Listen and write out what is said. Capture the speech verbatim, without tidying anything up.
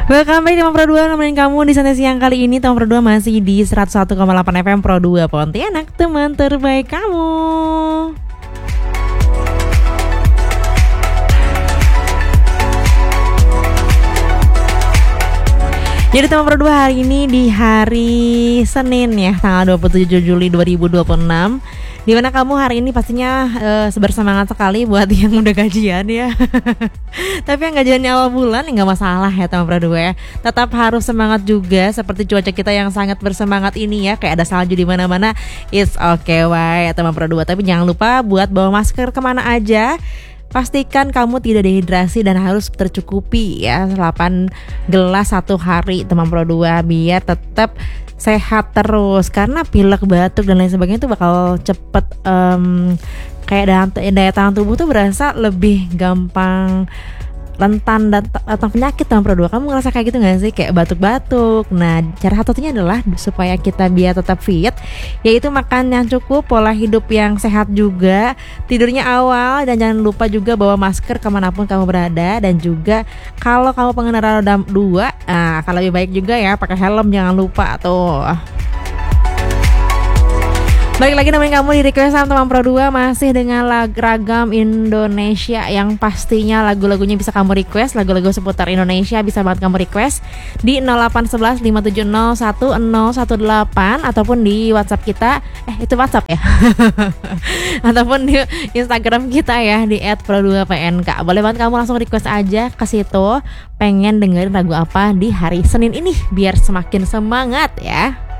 Welcome back teman Pro dua, nemenin kamu di santai siang kali ini. Teman Pro dua masih di seratus satu koma delapan F M Pro dua Pontianak, teman terbaik kamu. Jadi teman Pro dua, hari ini di hari Senin ya, tanggal dua puluh tujuh Juli dua ribu dua puluh enam, dimana kamu hari ini pastinya uh, bersemangat sekali buat yang udah gajian ya. Tapi yang gajiannya awal bulan ya gak masalah ya teman Pro dua ya. Tetap harus semangat juga seperti cuaca kita yang sangat bersemangat ini ya. Kayak ada salju di mana-mana. It's okay why ya teman Pro dua. Tapi jangan lupa buat bawa masker kemana aja. Pastikan kamu tidak dehidrasi dan harus tercukupi ya delapan gelas satu hari teman Pro dua biar tetap sehat terus, karena pilek, batuk dan lain sebagainya itu bakal cepet um, kayak daya, daya tahan tubuh tuh berasa lebih gampang rentan dan datang penyakit teman Pro dua. Kamu ngerasa kayak gitu gak sih? Kayak batuk-batuk. Nah, cara satunya adalah supaya kita biar tetap fit, yaitu makan yang cukup, pola hidup yang sehat juga, tidurnya awal, dan jangan lupa juga bawa masker kemanapun kamu berada. Dan juga kalau kamu pengendara roda dua, nah, akan lebih baik juga ya pakai helm, jangan lupa tuh. Balik lagi nemenin kamu di request sama teman Pro dua, masih dengan lag ragam Indonesia yang pastinya lagu-lagunya bisa kamu request. Lagu-lagu seputar Indonesia bisa banget kamu request di nol delapan satu satu lima tujuh nol satu nol satu delapan ataupun di WhatsApp kita. Eh itu WhatsApp ya. Ataupun di Instagram kita ya di et pro dua p n k. Boleh banget kamu langsung request aja ke situ, pengen dengerin lagu apa di hari Senin ini biar semakin semangat ya.